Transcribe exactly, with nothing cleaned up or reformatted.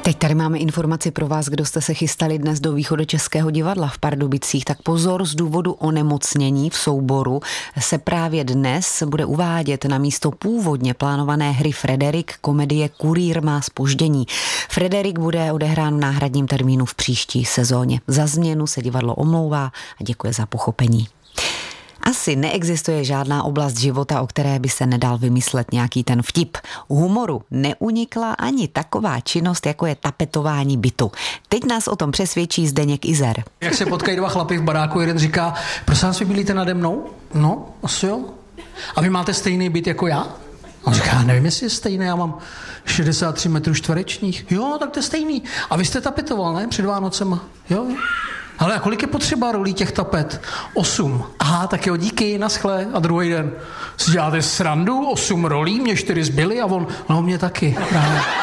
Teď tady máme informaci pro vás, kdo jste se chystali dnes do Východočeského divadla v Pardubicích. Tak pozor, z důvodu onemocnění v souboru se právě dnes bude uvádět na místo původně plánované hry Frederik komedie Kurýr má zpoždění. Frederik bude odehrán v náhradním termínu v příští sezóně. Za změnu se divadlo omlouvá a děkuje za pochopení. Asi neexistuje žádná oblast života, o které by se nedal vymyslet nějaký ten vtip. Humoru neunikla ani taková činnost, jako je tapetování bytu. Teď nás o tom přesvědčí Zdeněk Izer. Jak se potkají dva chlapy v baráku, jeden říká, prosím vás, vy bydlíte nade mnou? No, asi jo. A vy máte stejný byt jako já? On říká, já nevím, jestli je stejný, já mám šedesát tři metrů čtverečních. Jo, tak to je stejný. A vy jste tapetoval, ne? Před Vánocema. Jo, jo. Ale a kolik je potřeba rolí těch tapet? Osm. Aha, tak jo, díky, naschle. A druhý den. Si děláte srandu? Osm rolí, mě čtyři zbyly a on, no mě taky. Právě.